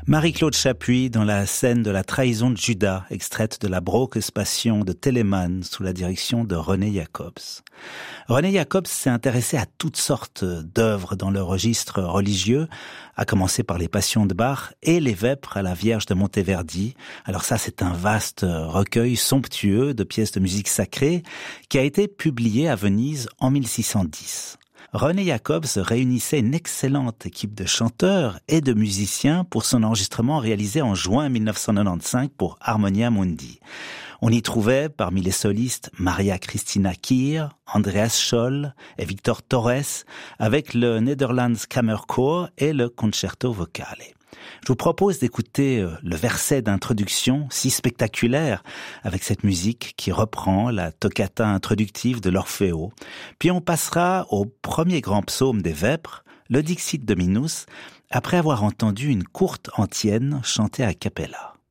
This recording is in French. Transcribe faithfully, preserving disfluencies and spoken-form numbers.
Marie-Claude Chapuis dans la scène de la trahison de Judas, extraite de la Brokes Passion de Telemann sous la direction de René Jacobs. René Jacobs s'est intéressé à toutes sortes d'œuvres dans le registre religieux, à commencer par les Passions de Bach et les Vêpres à la Vierge de Monteverdi. Alors ça, c'est un vaste recueil somptueux de pièces de musique sacrée qui a été publié à Venise en mille six cent dix. René Jacobs réunissait une excellente équipe de chanteurs et de musiciens pour son enregistrement réalisé en juin mille neuf cent quatre-vingt-quinze pour Harmonia Mundi. On y trouvait parmi les solistes Maria Christina Kier, Andreas Scholl et Victor Torres avec le Netherlands Kammerchor et le Concerto Vocale. Je vous propose d'écouter le verset d'introduction si spectaculaire avec cette musique qui reprend la toccata introductive de l'Orfeo. Puis on passera au premier grand psaume des Vêpres, le Dixit Dominus, après avoir entendu une courte antienne chantée a cappella.